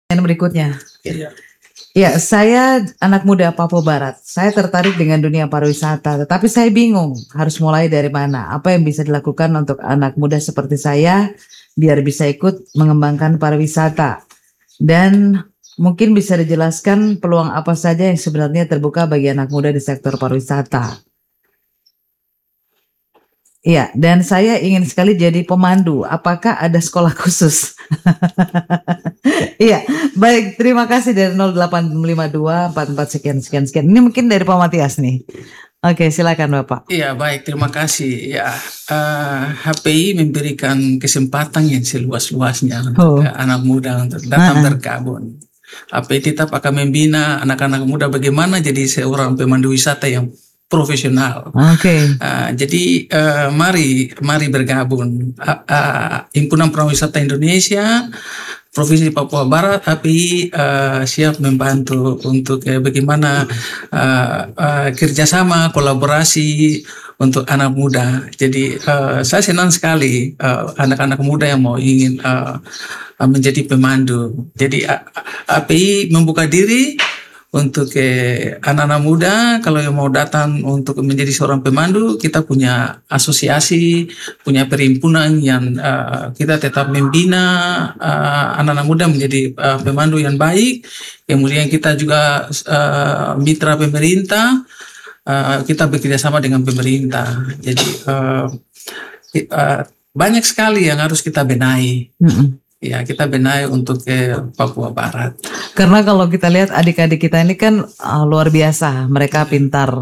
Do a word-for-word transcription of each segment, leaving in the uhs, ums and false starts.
Yang berikutnya. Iya. Ya, saya anak muda Papua Barat. Saya tertarik dengan dunia pariwisata, tetapi saya bingung harus mulai dari mana. Apa yang bisa dilakukan untuk anak muda seperti saya biar bisa ikut mengembangkan pariwisata? Dan mungkin bisa dijelaskan peluang apa saja yang sebenarnya terbuka bagi anak muda di sektor pariwisata. Iya, dan saya ingin sekali jadi pemandu. Apakah ada sekolah khusus? Iya, baik. Terima kasih dari nol delapan lima dua empat empat sekian sekian sekian. Ini mungkin dari Pak Matias nih. Oke, silakan Bapak. Iya, baik. Terima kasih. Ya, uh, H P I memberikan kesempatan yang seluas-luasnya untuk Oh. anak muda untuk datang Uh-uh. bergabung. H P I tetap akan membina anak-anak muda bagaimana jadi seorang pemandu wisata yang profesional. Oke. Uh, jadi uh, mari mari bergabung. Uh, uh, Himpunan Pariwisata Indonesia Provinsi Papua Barat, H P I uh, siap membantu untuk uh, bagaimana uh, uh, kerjasama kolaborasi untuk anak muda. Jadi uh, saya senang sekali uh, anak-anak muda yang mau ingin uh, menjadi pemandu. Jadi uh, H P I membuka diri untuk eh, anak-anak muda kalau yang mau datang untuk menjadi seorang pemandu, kita punya asosiasi, punya perhimpunan yang uh, kita tetap membina uh, anak-anak muda menjadi uh, pemandu yang baik. Kemudian kita juga uh, mitra pemerintah, uh, kita bekerja sama dengan pemerintah. Jadi uh, uh, banyak sekali yang harus kita benahi. Mm-mm. Ya, kita benahi untuk ke Papua Barat. Karena kalau kita lihat adik-adik kita ini kan uh, luar biasa, mereka pintar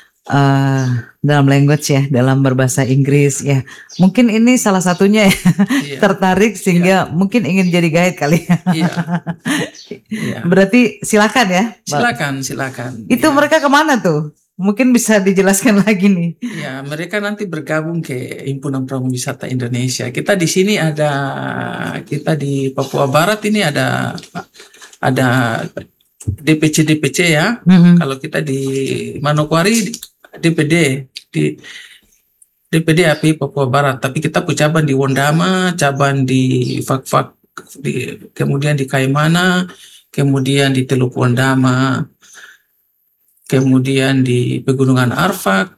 uh, dalam language ya, dalam berbahasa Inggris ya. Mungkin ini salah satunya ya, Iya. tertarik sehingga iya. mungkin ingin jadi guide kali. Iya. Iya. Berarti silakan ya. Silakan, silakan. Itu ya. Mereka kemana tuh? Mungkin bisa dijelaskan lagi nih. Ya, mereka nanti bergabung ke Himpunan Pariwisata Indonesia. Kita di sini ada, kita di Papua Barat ini ada ada D P C D P C ya. Mm-hmm. Kalau kita di Manokwari D P D di D P D A P I Papua Barat. Tapi kita punya cabang di Wondama, cabang di Fak-Fak, di, kemudian di Kaimana, kemudian di Teluk Wondama, kemudian di Pegunungan Arfak.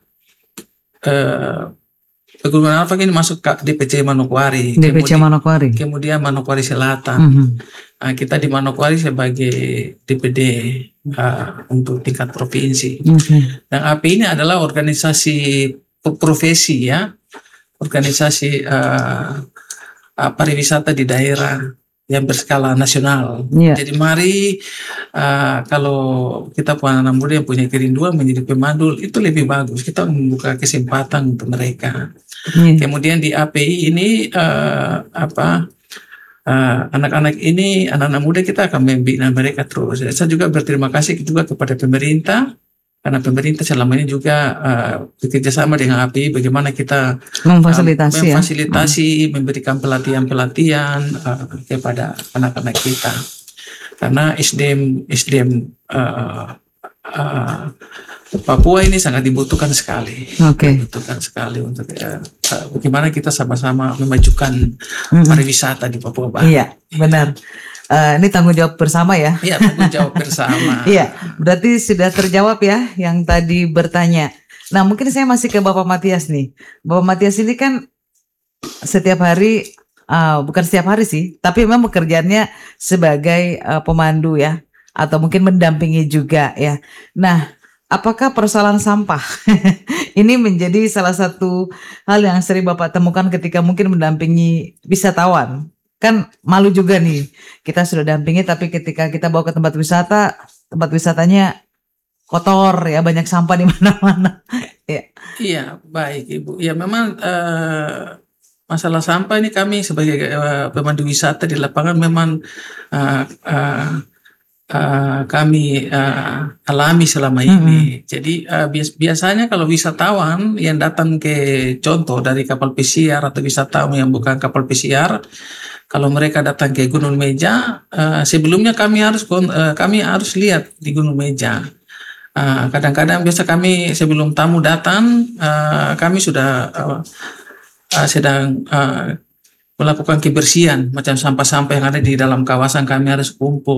Eh, Pegunungan Arfak ini masuk ke D P C Manokwari. D P C Manokwari. Kemudian Manokwari Selatan. Mm-hmm. Nah, kita di Manokwari sebagai D P D uh, untuk tingkat provinsi. Okay. Dan A P I ini adalah organisasi profesi ya, organisasi uh, uh, pariwisata di daerah yang berskala nasional. Yeah. Jadi mari uh, kalau kita punya anak muda yang punya kerinduan menjadi pemandu, itu lebih bagus. Kita membuka kesempatan untuk mereka. Yeah. Kemudian di A P I ini uh, apa uh, anak-anak ini, anak-anak muda kita akan membina mereka terus. Saya juga berterima kasih juga kepada pemerintah. Karena pemerintah selama ini juga uh, bekerja sama dengan A P I bagaimana kita memfasilitasi, uh, memfasilitasi ya? memberikan pelatihan-pelatihan uh, kepada anak-anak kita. Karena S D M S D M uh, uh, Papua ini sangat dibutuhkan sekali. Okay. Dibutuhkan sekali untuk uh, uh, bagaimana kita sama-sama memajukan mm-hmm. pariwisata di Papua Barat. Iya, benar. Uh, ini tanggung jawab bersama ya. Iya, tanggung jawab bersama. Iya, berarti sudah terjawab ya yang tadi bertanya. Nah, mungkin saya masih ke Bapak Matias nih. Bapak Matias ini kan setiap hari, uh, bukan setiap hari sih, tapi memang pekerjaannya sebagai uh, pemandu ya, atau mungkin mendampingi juga ya. Nah, apakah persoalan sampah ini menjadi salah satu hal yang sering Bapak temukan ketika mungkin mendampingi wisatawan? Kan malu juga nih, kita sudah dampingi tapi ketika kita bawa ke tempat wisata, tempat wisatanya kotor ya, banyak sampah di mana-mana. Ya. Iya, baik Ibu. Ya memang uh, masalah sampah ini kami sebagai uh, pemandu wisata di lapangan memang uh, uh, uh, kami uh, alami selama ini. Mm-hmm. Jadi uh, bias- biasanya kalau wisatawan yang datang ke contoh dari kapal pesiar atau wisatawan yang bukan kapal pesiar, kalau mereka datang ke Gunung Meja, uh, sebelumnya kami harus uh, kami harus lihat di Gunung Meja. Uh, kadang-kadang biasa kami sebelum tamu datang, uh, kami sudah uh, uh, sedang uh, melakukan kebersihan, macam sampah-sampah yang ada di dalam kawasan kami harus kumpul.